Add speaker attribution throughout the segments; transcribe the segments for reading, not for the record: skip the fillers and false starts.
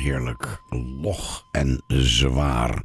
Speaker 1: heerlijk log en zwaar.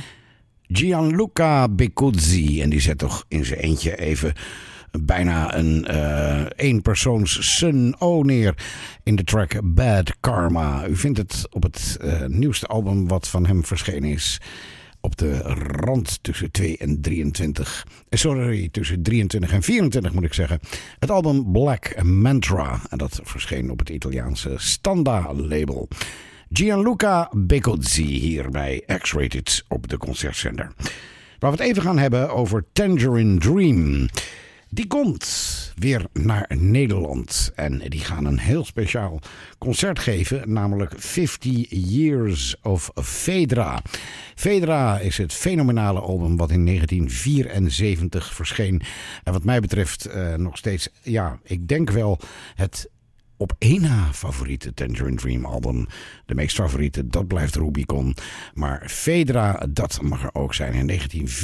Speaker 1: Gianluca Beccuzzi, en die zet toch in zijn eentje even bijna een eenpersoons Sun O neer in de track Bad Karma. U vindt het op het nieuwste album wat van hem verschenen is. Op de rand tussen 2 en 23. Sorry, tussen 23 en 24 moet ik zeggen. Het album Black Mantra. En dat verscheen op het Italiaanse Standa-label. Gianluca Beccuzzi hier bij X-Rated op de concertzender. Waar we het even gaan hebben over Tangerine Dream. Die komt weer naar Nederland en die gaan een heel speciaal concert geven, namelijk 50 Years of Phaedra. Phaedra is het fenomenale album wat in 1974 verscheen. En wat mij betreft nog steeds, ja, ik denk wel het op één na favoriete Tangerine Dream album. De meest favoriete, dat blijft Rubicon. Maar Phaedra, dat mag er ook zijn. In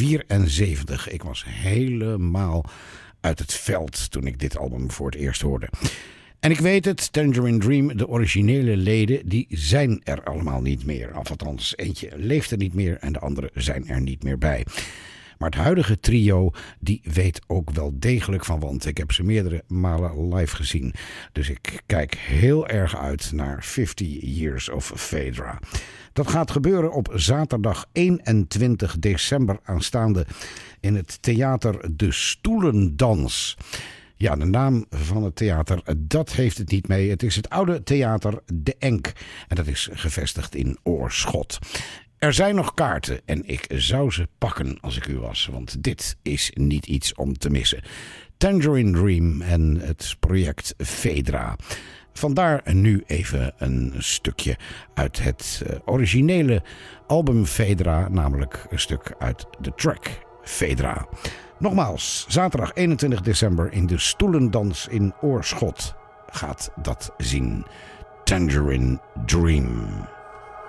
Speaker 1: 1974, ik was helemaal uit het veld toen ik dit album voor het eerst hoorde. En ik weet het, Tangerine Dream, de originele leden, die zijn er allemaal niet meer. Of althans, eentje leeft er niet meer en de andere zijn er niet meer bij. Maar het huidige trio, die weet ook wel degelijk van, want ik heb ze meerdere malen live gezien. Dus ik kijk heel erg uit naar 50 Years of Phaedra. Dat gaat gebeuren op zaterdag 21 december aanstaande in het theater De Stoelendans. Ja, de naam van het theater, dat heeft het niet mee. Het is het oude theater De Enk en dat is gevestigd in Oorschot. Er zijn nog kaarten en ik zou ze pakken als ik u was, want dit is niet iets om te missen. Tangerine Dream en het project Phaedra. Vandaar nu even een stukje uit het originele album Phaedra, namelijk een stuk uit de track Phaedra. Nogmaals, zaterdag 21 december in de Stoelendans in Oorschot gaat dat zien. Tangerine Dream.